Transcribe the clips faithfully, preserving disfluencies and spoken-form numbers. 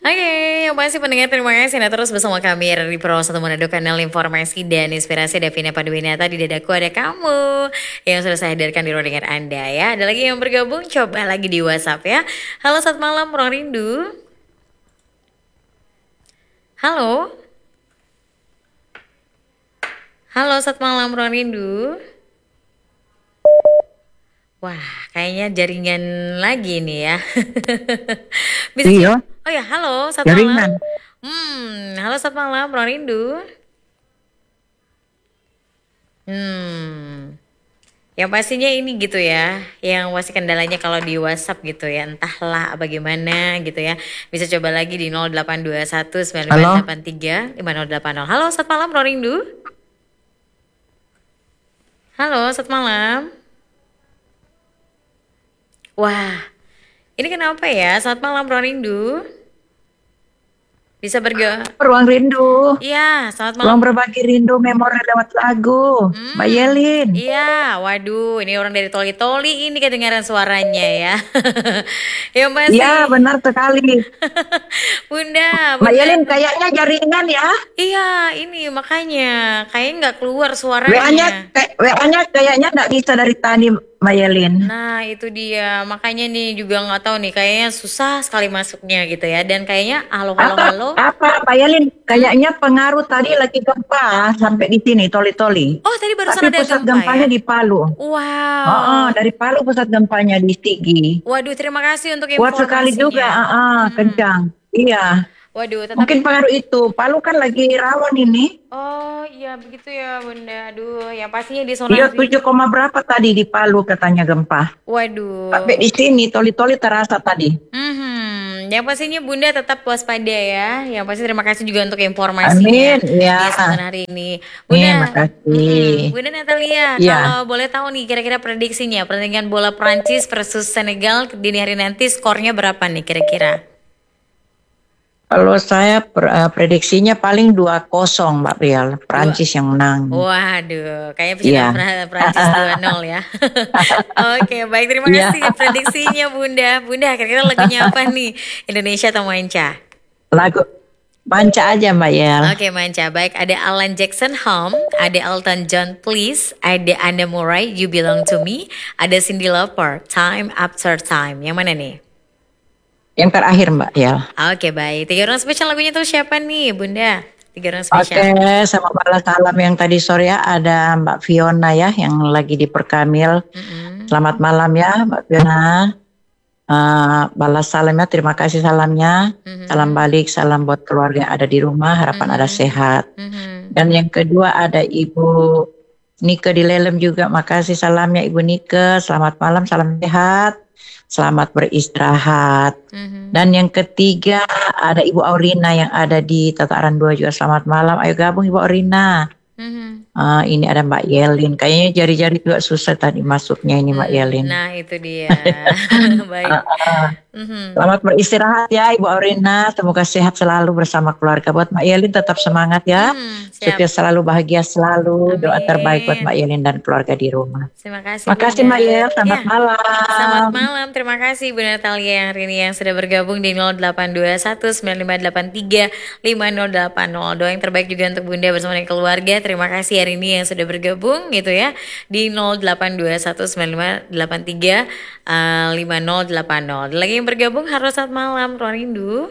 Oke, yang pasti pendengar terima kasih Anda terus bersama kami di Pro satu Manado, kanal informasi dan inspirasi. Davina Paduwinata, di dadaku ada kamu yang sudah saya hadirkan di ruang dengar Anda ya. Ada lagi yang bergabung, coba lagi di WhatsApp ya. Halo, selamat malam Ruang Rindu. Halo. Halo, selamat malam Ruang Rindu. Wah, kayaknya jaringan lagi nih ya. Bisa Iya, coba. Oh ya, halo, selamat malam. jaringan. Hmm, halo selamat malam, Ruang Rindu. Hmm, yang pastinya ini gitu ya, yang pasti kendalanya kalau di WhatsApp gitu ya, entahlah bagaimana gitu ya. Bisa coba lagi di nol delapan dua satu sembilan lima Halo, delapan tiga lima nol delapan nol. Halo, selamat malam, Ruang Rindu. Halo, selamat malam. Wah, ini kenapa ya? Selamat malam, Ruang Rindu. Bisa berga. ruang rindu, Iya, selamat malam. ruang berbagi rindu memori lewat lagu. Mbak Hmm, Yelin. iya, waduh, ini orang dari Toli-Toli ini kedengaran suaranya ya. Yang pasti, Iya, benar sekali. Bunda, Mbak Bunda. Yelin kayaknya jaringan ya. Iya, ini makanya kayaknya nggak keluar W A-nya suaranya. kayak W A-nya kayaknya nggak bisa dari tadi, Mbak Yelin. Nah, itu dia. Makanya nih juga nggak tahu nih, kayaknya susah sekali masuknya gitu ya. Dan kayaknya halo, halo, Apa halo. apa Mbak Yelin? Hmm? Kayaknya pengaruh tadi lagi gempa sampai di sini Toli-Toli. Oh, tadi barusan Tapi ada pusat gempa ya? gempanya di Palu. Oh, oh, Wow. dari Palu pusat gempanya di Sigi. Waduh, terima kasih untuk Kuat sekali juga, informasinya. ah, ah, Hmm. kencang. Iya. Waduh, tetap. Mungkin pengaruh itu. Palu kan lagi rawan ini. Oh iya begitu ya Bunda. Aduh, yang pastinya di zona Iya, ri- tujuh koma berapa tadi di Palu katanya gempa. Sampai Waduh. di sini, toli-toli terasa tadi. Hmm, yang pastinya Bunda tetap waspada ya. Yang pasti terima kasih juga untuk informasinya Amin, ya. di kesempatan hari ini. Nih, Bunda, mm-mm. makasih. Bunda Natalia, Iya, kalau boleh tahu nih kira-kira prediksinya pertandingan bola Prancis versus Senegal dini hari nanti skornya berapa nih kira-kira? kalau saya per- eh, prediksinya paling dua kosong, Mbak Rial. Dua. Prancis yang menang. Waduh, kayaknya pecinta Iya. Pra- Prancis dua nol ya. Oke, baik, terima Iya, kasih prediksinya Bunda. Bunda, kira-kira lagunya apa nih? Indonesia atau Manca? lagu panca aja, Mbak Yel. Oke, Manca. Baik, ada Alan Jackson Home, ada Elton John Please, ada Anna Murray You Belong to Me, ada Cyndi Lauper Time After Time. Yang mana nih? Yang terakhir, Mbak Yel. Oke, baik. Tiga orang spesial lagunya tuh siapa nih, Bunda? Tiga orang Oke, spesial. sama balas salam yang tadi sore ya. Ada Mbak Fiona ya, yang lagi di Perkamil. Mm-mm. Selamat malam ya, Mbak Fiona. Eh, balas salamnya, terima kasih salamnya. Salam Mhm. balik, salam buat keluarga yang ada di rumah, harapan ada Mhm. sehat. Mhm. Dan yang kedua ada Ibu Nike di Lelem juga, makasih salamnya Ibu Nike. Selamat malam, salam sehat, selamat beristirahat. Mhm. Dan yang ketiga ada Ibu Aurina yang ada di Tataran dua juga, selamat malam. Ayo gabung Ibu Aurina. Mhm. Ah, ini ada Mbak Yelin, kayaknya jari-jari juga susah tadi masuknya ini Mbak Hmm, Yelin. nah itu dia. Baik. Ah, ah. Mhm. Selamat beristirahat ya Ibu Aurina. Semoga sehat selalu bersama keluarga. Buat Mbak Yelin tetap semangat ya. Hmm, siap. Sukses selalu, bahagia selalu. Doa terbaik buat Mbak Amin. Yelin dan keluarga di rumah. Terima kasih Makasih Bunda. Mbak Yel. Selamat Ya, selamat malam. malam. Terima kasih Bunda Natalia yang hari ini yang sudah bergabung di nol delapan dua satu sembilan lima delapan tiga lima nol delapan nol. Doa yang terbaik juga untuk Bunda bersama dengan keluarga. Terima kasih hari ini yang sudah bergabung gitu ya di nol delapan dua satu sembilan lima delapan tiga lima nol delapan nol. Lagi yang bergabung harus saat malam Ruang Rindu.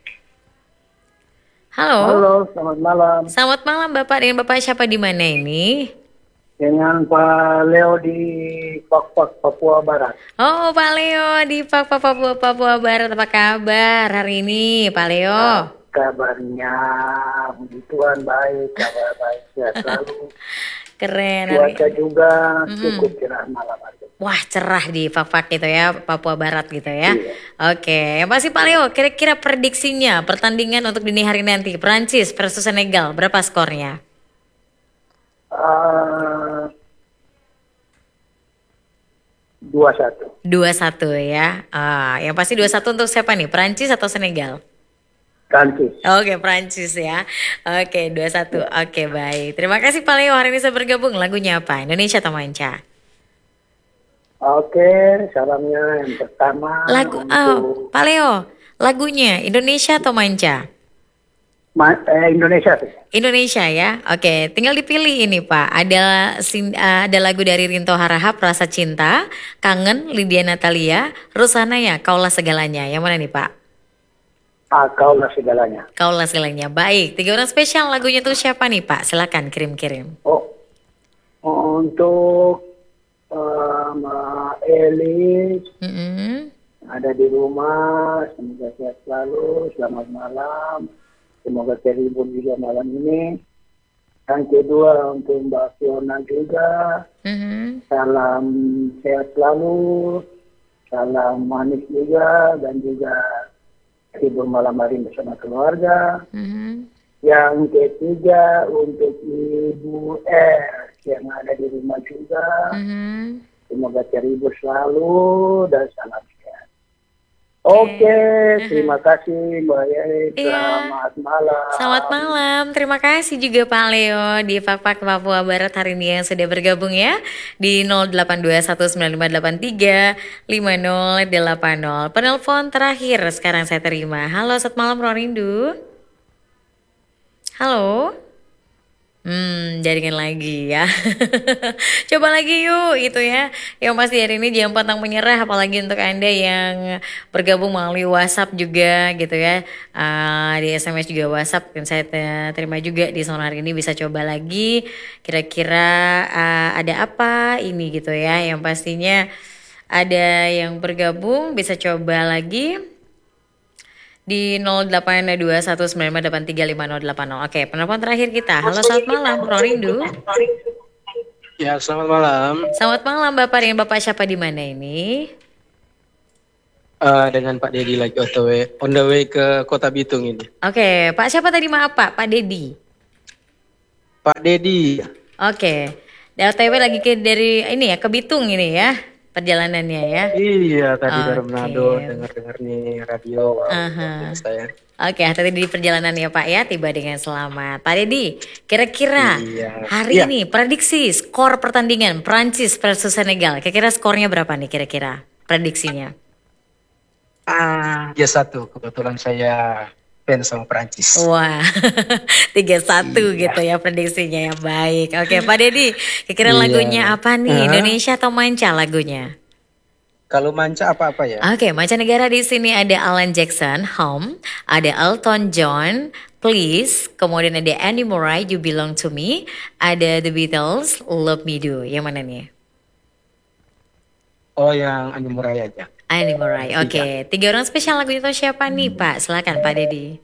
Halo. Halo, selamat malam. Selamat malam Bapak. Dengan Bapak siapa di mana ini? Dengan Pak Leo di Pak-Pak, Papua Barat. Oh, Pak Leo di Papua, Papua, Papua Barat. Apa kabar hari ini, Pak Leo? Kabarnya begituan baik, kabar baik sehat selalu. Keren. Hari. Cuaca juga Mm-mm. cukup cerah malam hari. Wah, cerah di Papua gitu ya, Papua Barat gitu ya. Iya. Oke, yang pasti Pak Leo, kira-kira prediksinya pertandingan untuk dini hari nanti Prancis versus Senegal, berapa skornya? Ah, dua satu. dua satu ya. Ah, yang pasti dua satu untuk siapa nih? Prancis atau Senegal? Prancis. Oke, Prancis ya. Oke, dua satu. Oke, baik. Terima kasih Pak Leo hari ini saya bergabung. Lagunya apa? Indonesia atau Manca? Oke, salamnya yang pertama Lagu untuk oh, Pak Leo. Lagunya Indonesia atau manca? Ma- eh, Indonesia sih. Indonesia ya. Oke, tinggal dipilih ini Pak. Ada sin- eh, ada lagu dari Rinto Harahap, Rasa Cinta, Kangen, Lydia Natalia, Rusana ya, Kaulah Segalanya. Yang mana nih Pak? Ah, kaulah segalanya. Kaulah Segalanya. Baik, tiga orang spesial lagunya tuh siapa nih Pak? Silakan kirim-kirim. Oh, untuk eh, Mbak Elis Mm-mm. ada di rumah, semoga sehat selalu, selamat malam. Semoga terhibur juga malam ini. Yang kedua untuk Mbak Fiona juga, Mhm. salam sehat selalu, salam manis juga, dan juga hibur malam hari bersama keluarga. Mhm. Yang ketiga untuk Ibu R yang ada di rumah juga, Mhm. semoga terhibur selalu dan salam sehat. Oke, terima kasih Mbak Yeri. Iya. Selamat malam. Selamat malam, terima kasih juga Pak Leo di Fakfak Papua Barat hari ini yang sudah bergabung ya di nol delapan dua satu sembilan lima delapan tiga lima nol delapan nol. Penelpon terakhir sekarang saya terima. Halo, selamat malam Rorindu. Halo. Hmm, jaringan lagi ya. Coba lagi yuk itu ya. Yang pasti hari ini jangan pantang menyerah, apalagi untuk Anda yang bergabung melalui WhatsApp juga gitu ya. Ah, di S M S juga WhatsApp dan saya te- terima juga di sono hari ini, bisa coba lagi kira-kira ah, ada apa ini gitu ya. Yang pastinya ada yang bergabung bisa coba lagi di nol delapan dua satu sembilan lima delapan tiga lima nol delapan nol. Oke, penelpon terakhir kita. Halo, selamat malam, Rorindu. Ya, selamat malam. Selamat malam, Bapak. Dengan Bapak siapa di mana ini? Eh, dengan Pak Dedi lagi on the way, on the way ke Kota Bitung ini. Oke, Pak siapa tadi, maaf Pak? Pak Dedi. Pak Dedi. Oke. D O T W lagi ke dari ini ya, ke Bitung ini ya perjalanannya ya. Iya, tadi dari Oke. Manado dengar-dengar nih radio. Wah, Aha. saya. Oke, hati-hati di perjalanan ya Pak ya, tiba dengan selamat. Pak Dedi, kira-kira Iya. hari Iya. ini prediksi skor pertandingan Prancis versus Senegal. Kira-kira skornya berapa nih kira-kira prediksinya? Ah, ya satu. Kebetulan saya fans sama Prancis. Wah, tiga satu Iya. gitu ya prediksinya ya, baik. Oke, Pak Dedi, kira-kira Iya. lagunya apa nih? Hah? Indonesia atau manca lagunya? Kalau manca apa-apa ya? Oke, mancanegara di sini ada Alan Jackson, Home, ada Elton John, Please, kemudian ada Andy Murray, You Belong to Me, ada The Beatles, Love Me Do. Yang mana nih? Oh, yang Andi Murai aja. Andy Murray. Oke, tiga orang spesial lagunya itu siapa nih, Pak? Silakan Pak Dedi.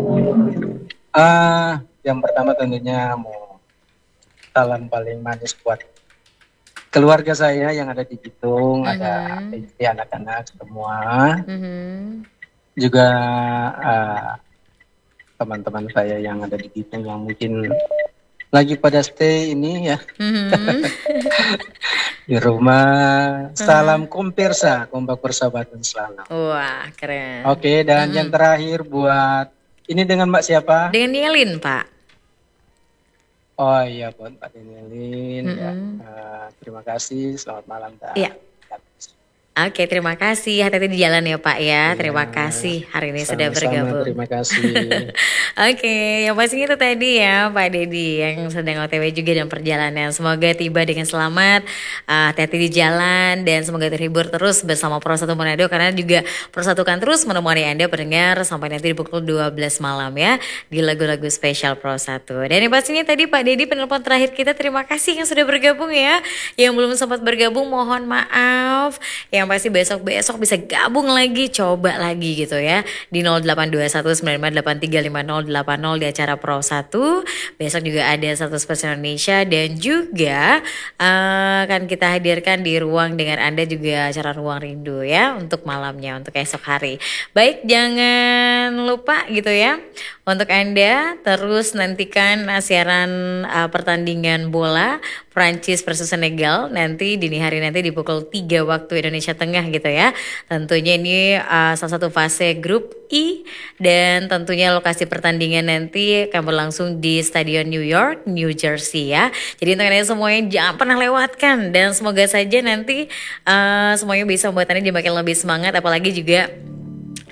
Ah, yang pertama tentunya mau salam paling manis buat keluarga saya yang ada di Bitung, ada Mhm. istri, anak-anak semua. Mhm. Juga ah, teman-teman saya yang ada di Bitung yang mungkin lagi pada stay ini ya Mhm. di rumah. Salam kompersa, kompak persahabatan selalu. Wah, keren. Oke, dan yang terakhir buat ini dengan Mbak siapa? Dengan Yelin, Pak. Oh iya, buat Pak Denelin ya. Mm-mm. Eh, terima kasih, selamat malam. Dan Iya. Oke, terima kasih. Hati-hati di jalan ya Pak ya. Terima kasih hari ini sudah Sama-sama, bergabung. terima kasih. Oke, yang pastinya itu tadi ya Pak Dedi yang sedang O T W juga dan perjalanan. Semoga tiba dengan selamat, uh, hati-hati di jalan dan semoga terhibur terus bersama Pro satu Manado, karena juga Pro satu kan terus menemani Anda pendengar sampai nanti di pukul dua belas malam ya di lagu-lagu spesial Pro satu. Dan yang pastinya tadi Pak Dedi penelpon terakhir kita, terima kasih yang sudah bergabung ya. Yang belum sempat bergabung mohon maaf. Yang pasti besok-besok bisa gabung lagi, coba lagi gitu ya di nol delapan dua satu sembilan lima delapan tiga lima nol delapan nol di acara Pro satu. Besok juga ada satu spesial Indonesia dan juga uh, akan kita hadirkan di ruang dengan Anda juga acara Ruang Rindu ya untuk malamnya, untuk esok hari. Baik, jangan lupa gitu ya untuk Anda terus nantikan uh, siaran uh, pertandingan bola Prancis versus Senegal nanti dini hari nanti di pukul tiga waktu Indonesia Tengah gitu ya. Tentunya ini uh, salah satu fase grup I dan tentunya lokasi pertandingan nanti akan berlangsung di Stadion New York, New Jersey ya. Jadi untuk Anda semuanya jangan pernah lewatkan dan semoga saja nanti uh, semuanya bisa membuat Anda jadi makin lebih semangat, apalagi juga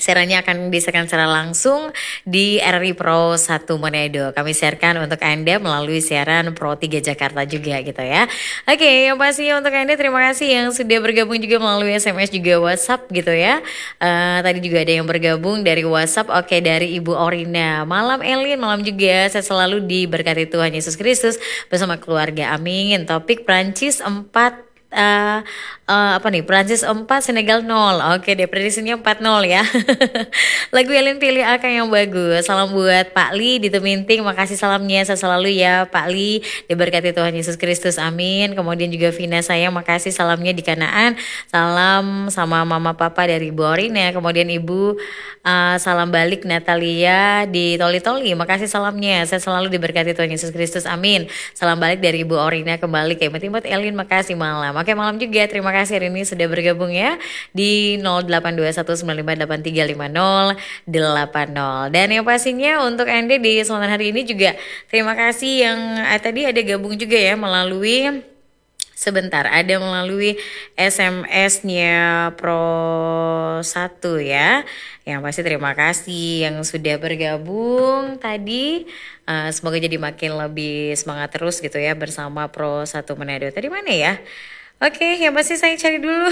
Siarannya akan disiarkan secara langsung di R R I Pro satu Manado. Kami siarkan untuk Anda melalui siaran Pro tiga Jakarta juga gitu ya. Oke, yang pasti untuk Anda terima kasih yang sudah bergabung juga melalui S M S juga WhatsApp gitu ya. Uh, tadi juga ada yang bergabung dari WhatsApp. Oke, dari Ibu Orina. Malam Elin, malam juga. Saya selalu diberkati Tuhan Yesus Kristus bersama keluarga. Amin. Topik Prancis empat. Uh, uh, apa nih Prancis empat Senegal nol. Oke deh, prediksinya empat nol ya. Lagu Elin pilih akan yang bagus. Salam buat Pak Li di Teminting. Makasih salamnya saya selalu ya Pak Li, diberkati Tuhan Yesus Kristus, amin. Kemudian juga Vina sayang, makasih salamnya di Kanaan. Salam sama mama papa dari Ibu Orina. Kemudian Ibu uh, salam balik Natalia di Toli Toli. Makasih salamnya, saya selalu diberkati Tuhan Yesus Kristus, amin. Salam balik dari Ibu Orina kembali ke Imut-Imut Elin. Makasih malam. Oke, malam juga. Terima kasih hari ini sudah bergabung ya di nol delapan dua satu sembilan lima delapan tiga lima nol delapan nol. Dan yang pastinya untuk Anda di kesempatan hari ini juga terima kasih yang eh, tadi ada gabung juga ya melalui sebentar, ada melalui S M S-nya Pro satu ya. Yang pasti terima kasih yang sudah bergabung tadi. Uh, semoga jadi makin lebih semangat terus gitu ya bersama Pro satu Manado. Tadi mana ya? Oke, yang pasti saya cari dulu.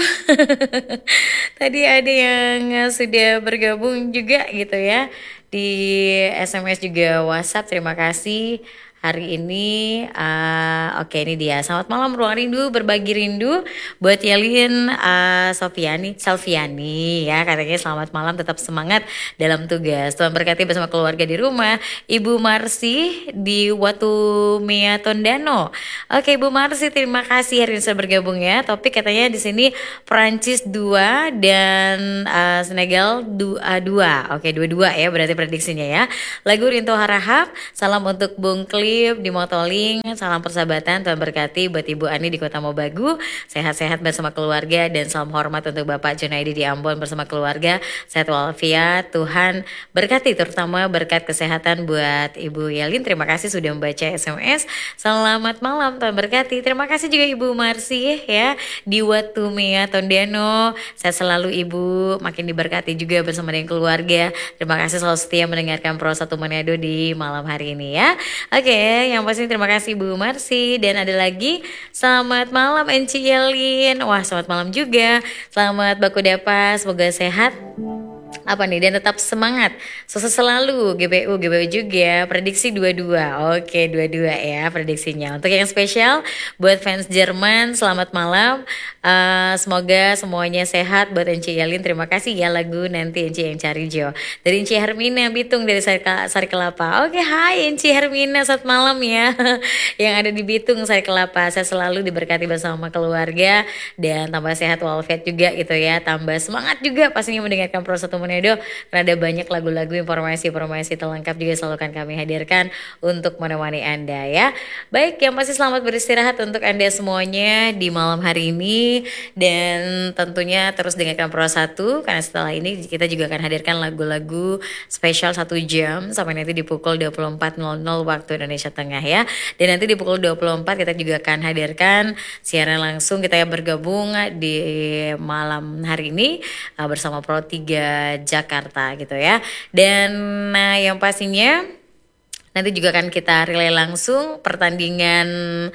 Tadi ada yang sudah bergabung juga gitu ya di S M S juga WhatsApp. Terima kasih. Hari ini, uh, oke okay, ini dia. Selamat malam Ruang Rindu, berbagi rindu buat Yelin uh, Sofiani, Salviani ya, katanya selamat malam, tetap semangat dalam tugas. Tuhan berkati bersama keluarga di rumah. Ibu Marsi di Watu Mea Tondano. Oke, Ibu Marsi, terima kasih hari ini sudah bergabung ya. Topik katanya di sini Prancis dua dan uh, Senegal dua. Oke, dua-dua ya berarti prediksinya ya. Lagu Rinto Harahap. Salam untuk Bung Kli di Motoling, salam persahabatan, Tuhan berkati buat Ibu Ani di Kota Mobagu, sehat-sehat bersama keluarga, dan salam hormat untuk Bapak Junaidi di Ambon bersama keluarga, sehat walafiat, Tuhan berkati, terutama berkat kesehatan buat Ibu Yelin. Terima kasih sudah membaca S M S. Selamat malam, Tuhan berkati. Terima kasih juga Ibu Marsi ya di Watu Mea Tondano. Saya selalu Ibu makin diberkati juga bersama dengan keluarga. Terima kasih selalu setia mendengarkan Pro satu Manado di malam hari ini ya. Oke, yang pasti terima kasih Bu Marsi. Dan ada lagi, selamat malam Enci Yelin. Wah, selamat malam juga. Selamat Baku Dapa, semoga sehat. Apa nih, dan tetap semangat, sukses selalu. G B U, G B U juga prediksi dua dua. Oke, dua dua ya prediksinya. Untuk yang spesial buat fans Jerman, selamat malam. Uh, semoga semuanya sehat. Buat Enci Yalin, terima kasih ya lagu nanti Enci yang cari Jo. Dari Enci Hermina Bitung dari Sari, Sari Kelapa. Oke, hai Enci Hermina, selamat malam ya. Yang ada di Bitung Sari Kelapa. Saya selalu diberkati bersama keluarga dan tambah sehat walafiat juga gitu ya. Tambah semangat juga pastinya mendengarkan Pro satu Manado. Karena ada banyak lagu-lagu, informasi-informasi terlengkap juga selalu akan kami hadirkan untuk menemani Anda ya. Baik, yang pasti selamat beristirahat untuk Anda semuanya di malam hari ini. Dan tentunya terus dengarkan Pro satu, karena setelah ini kita juga akan hadirkan lagu-lagu spesial satu jam sampai nanti di pukul dua puluh empat nol nol waktu Indonesia Tengah ya. Dan nanti di pukul dua puluh empat kita juga akan hadirkan siaran langsung, kita yang bergabung di malam hari ini uh, bersama Pro tiga Jakarta gitu ya. Dan nah, yang pastinya nanti juga akan kita relay langsung pertandingan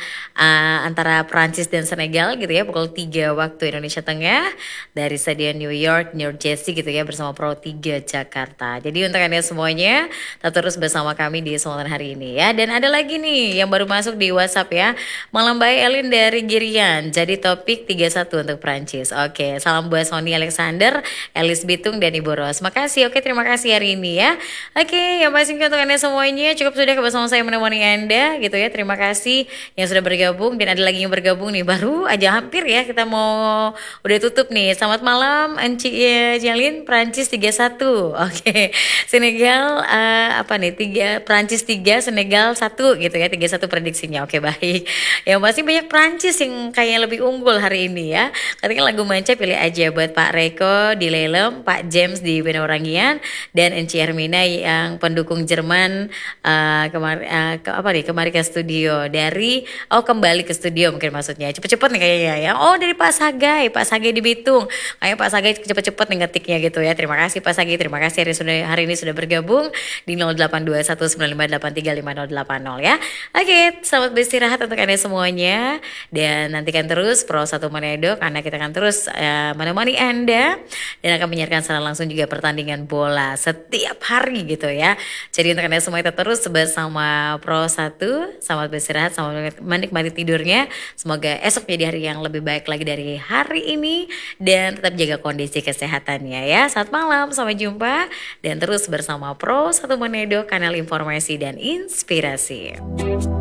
uh, antara Prancis dan Senegal gitu ya, pukul tiga waktu Indonesia Tengah dari Stadion New York, New Jersey gitu ya, bersama Pro tiga Jakarta. Jadi untuk Anda semuanya tetap terus bersama kami di kesempatan hari ini ya. Dan ada lagi nih yang baru masuk di WhatsApp ya. Malam baik Elin dari Girian. Jadi topik tiga satu untuk Prancis. Oke, salam buat Sony Alexander, Elis Bitung dan Ibu Ros. Makasih. Oke, terima kasih hari ini ya. Oke, yang pasti untuk Anda semuanya cukup sudah bersama saya menemani Anda gitu ya. Terima kasih yang sudah bergabung, dan ada lagi yang bergabung nih baru aja hampir ya, kita mau udah tutup nih. Selamat malam Enci Jalin, Prancis tiga satu. Oke, Senegal uh, apa nih tiga, Prancis tiga Senegal satu gitu ya, tiga satu prediksinya. Oke, baik. Yang pasti banyak Prancis yang kayaknya lebih unggul hari ini ya. Katanya lagu manca pilih aja buat Pak Reko di Lelem, Pak James di Benorangian, dan Enci Hermina yang pendukung Jerman uh, uh, kemari uh, ke, apa nih kembali ke studio dari oh kembali ke studio mungkin maksudnya cepet-cepet nih kayaknya ya. Oh dari Pak Sagai, Pak Sagai di Bitung. Kayak Pak Sagai cepet-cepet nih ngetiknya gitu ya. Terima kasih Pak Sagai, terima kasih hari sudah hari ini sudah bergabung di nol delapan dua satu sembilan lima delapan tiga lima nol delapan nol ya. Oke, selamat beristirahat untuk Anda semuanya dan nantikan terus Pro satu Manado karena kita akan terus uh, menemani Anda dan akan menyiarkan secara langsung juga pertandingan bola setiap hari gitu ya. Jadi untuk Anda semua tetap terus bersama Pro satu, selamat beristirahat, selamat menikmati tidurnya. Semoga esok jadi hari yang lebih baik lagi dari hari ini dan tetap jaga kondisi kesehatannya ya. Selamat malam, sampai jumpa dan terus bersama Pro satu Manado, kanal informasi dan inspirasi.